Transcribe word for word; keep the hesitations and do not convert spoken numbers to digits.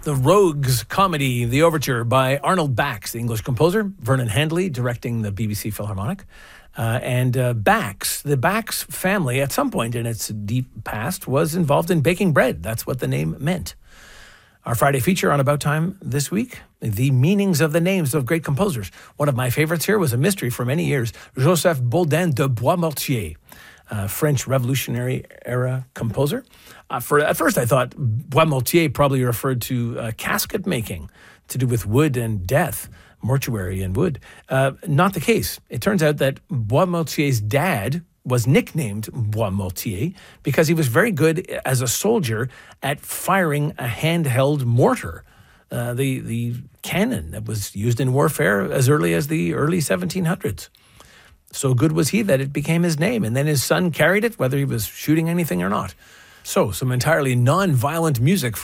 The Rogues comedy, The Overture, by Arnold Bax, the English composer. Vernon Handley directing the B B C Philharmonic. Uh, and uh, Bax, the Bax family, at some point in its deep past, was involved in baking bread. That's what the name meant. Our Friday feature on About Time this week, the meanings of the names of great composers. One of my favorites here was a mystery for many years, Joseph Baudin de Boismortier, a French Revolutionary era composer. Uh, for At first I thought Boismortier probably referred to uh, casket making, to do with wood and death, mortuary and wood. Uh, not the case. It turns out that Boismortier's dad was nicknamed Boismortier because he was very good as a soldier at firing a handheld mortar, uh, the, the cannon that was used in warfare as early as the early seventeen hundreds. So good was he that it became his name, and then his son carried it, whether he was shooting anything or not. So, some entirely non-violent music